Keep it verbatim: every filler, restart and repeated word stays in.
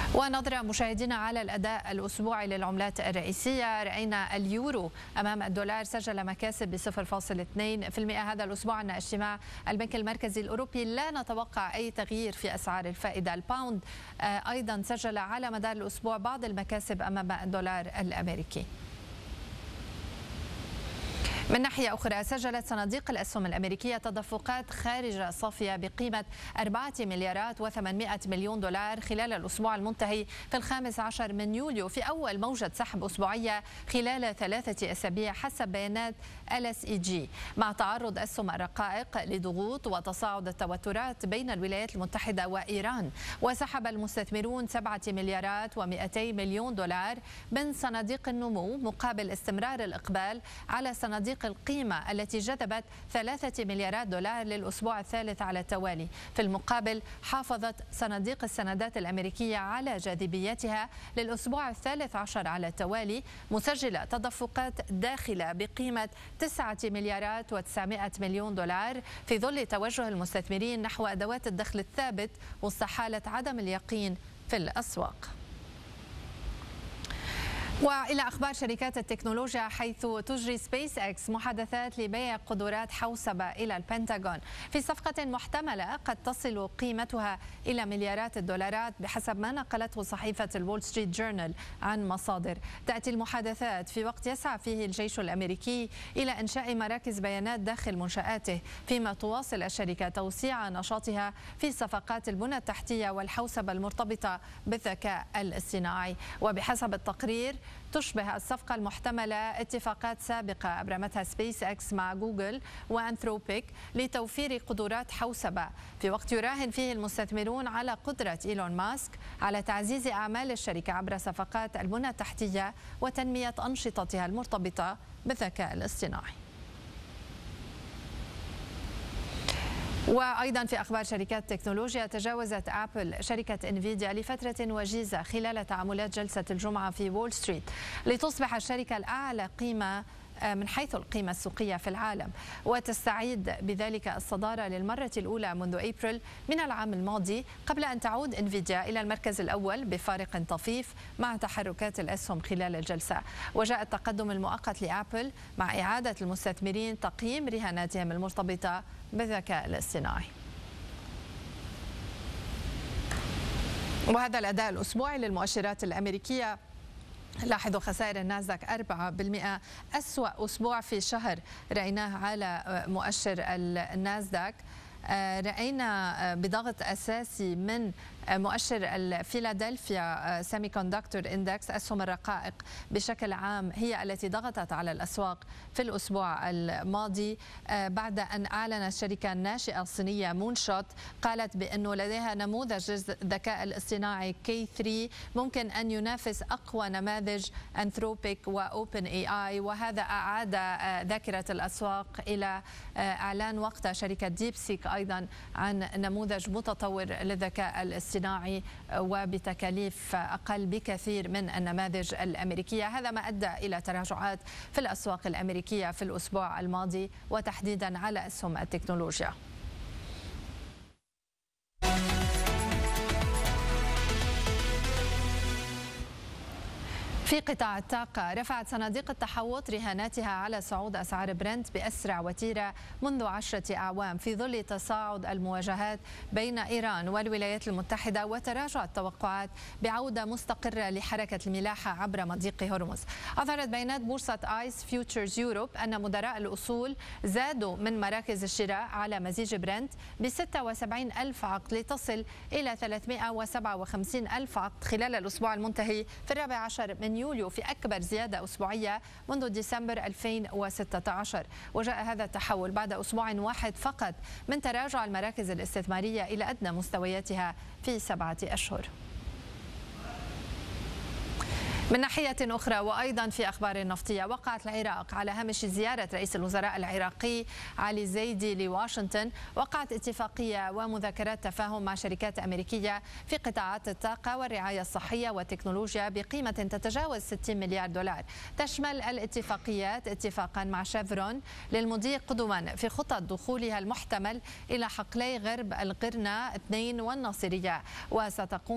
ونظرة مشاهدينا على الأداء الأسبوعي للعملات الرئيسية. رأينا اليورو أمام الدولار سجل مكاسب ب صفر فاصلة اثنين بالمئة هذا الأسبوع. عندنا اجتماع البنك المركزي الأوروبي، لا نتوقع أي تغيير في أسعار الفائدة. الباوند أيضا سجل على مدار الأسبوع بعض المكاسب أمام الدولار الأمريكي. من ناحية أخرى سجلت صناديق الأسهم الأمريكية تدفقات خارجة صافية بقيمة أربعة مليارات وثمانمائة مليون دولار خلال الأسبوع المنتهي في الخامس عشر من يوليو، في أول موجة سحب أسبوعية خلال ثلاثة أسابيع حسب بيانات إل إس إي جي، مع تعرض أسهم الرقائق لضغوط وتصاعد التوترات بين الولايات المتحدة وإيران. وسحب المستثمرون سبعة مليارات ومئتي مليون دولار من صناديق النمو مقابل استمرار الإقبال على صناديق القيمة التي جذبت ثلاثة مليارات دولار للأسبوع الثالث على التوالي. في المقابل حافظت صناديق السندات الأمريكية على جاذبيتها للأسبوع الثالث عشر على التوالي، مسجلة تدفقات داخلة بقيمة تسعة مليارات وتسعمائة مليون دولار في ظل توجه المستثمرين نحو أدوات الدخل الثابت وسط حالة عدم اليقين في الأسواق. وإلى أخبار شركات التكنولوجيا، حيث تجري سبيس إكس محادثات لبيع قدرات حوسبة إلى البنتاغون في صفقة محتملة قد تصل قيمتها إلى مليارات الدولارات بحسب ما نقلته صحيفة الول ستريت جورنال عن مصادر. تأتي المحادثات في وقت يسعى فيه الجيش الأمريكي إلى إنشاء مراكز بيانات داخل منشآته، فيما تواصل الشركة توسيع نشاطها في صفقات البنى التحتية والحوسبة المرتبطة بالذكاء الاصطناعي. وبحسب التقرير تشبه الصفقة المحتملة اتفاقات سابقة أبرمتها سبيس إكس مع جوجل وأنثروبيك لتوفير قدرات حوسبة، في وقت يراهن فيه المستثمرون على قدرة إيلون ماسك على تعزيز أعمال الشركة عبر صفقات البنى التحتية وتنمية أنشطتها المرتبطة بالذكاء الاصطناعي. وأيضا في أخبار شركات التكنولوجيا، تجاوزت أبل شركة انفيديا لفترة وجيزة خلال تعاملات جلسة الجمعة في وول ستريت لتصبح الشركة الأعلى قيمة من حيث القيمة السوقية في العالم، وتستعيد بذلك الصدارة للمرة الأولى منذ أبريل من العام الماضي، قبل أن تعود انفيديا إلى المركز الأول بفارق طفيف مع تحركات الأسهم خلال الجلسة. وجاء التقدم المؤقت لأبل مع إعادة المستثمرين تقييم رهاناتهم المرتبطة بالذكاء الاصطناعي. وهذا الأداء الأسبوعي للمؤشرات الأمريكية. لاحظوا خسائر الناسداك أربعة بالمئة، أسوأ أسبوع في شهر رأيناه على مؤشر الناسداك. رأينا بضغط أساسي من مؤشر الفيلادلفيا سيمي كوندكتور اندكس. أسهم الرقائق بشكل عام هي التي ضغطت على الأسواق في الأسبوع الماضي بعد أن أعلنت الشركة الناشئة الصينية مون شوت، قالت بأنه لديها نموذج الذكاء الاصطناعي كي ثري ممكن أن ينافس أقوى نماذج أنثروبيك وأوبن اي اي، وهذا أعاد ذاكرة الأسواق إلى إعلان وقت شركة ديب سيك أيضا عن نموذج متطور للذكاء الاصطناعي وبتكاليف أقل بكثير من النماذج الأمريكية. هذا ما أدى إلى تراجعات في الأسواق الأمريكية في الأسبوع الماضي، وتحديدا على أسهم التكنولوجيا. في قطاع الطاقة، رفعت صناديق التحوط رهاناتها على صعود أسعار برنت بأسرع وتيرة منذ عشرة أعوام في ظل تصاعد المواجهات بين إيران والولايات المتحدة وتراجع التوقعات بعودة مستقرة لحركة الملاحة عبر مضيق هرمز. أظهرت بيانات بورصة آيس فيوتشرز يوروب أن مدراء الأصول زادوا من مراكز الشراء على مزيج برنت ب ستة وسبعين ألف عقد لتصل إلى ثلاثمائة وسبعة وخمسين ألف عقد خلال الأسبوع المنتهي في الرابع عشر من يوليو، في أكبر زيادة أسبوعية منذ ديسمبر ألفين وستة عشر. وجاء هذا التحول بعد أسبوع واحد فقط من تراجع المراكز الاستثمارية إلى أدنى مستوياتها في سبعة أشهر. من ناحية أخرى، وأيضا في أخبار النفطية، وقعت العراق على هامش زيارة رئيس الوزراء العراقي علي زيدي لواشنطن وقعت اتفاقية ومذكرات تفاهم مع شركات أمريكية في قطاعات الطاقة والرعاية الصحية والتكنولوجيا بقيمة تتجاوز ستين مليار دولار. تشمل الاتفاقيات اتفاقا مع شيفرون للمضي قدما في خطط دخولها المحتمل إلى حقلي غرب القرنة اثنين والناصرية، وستقوم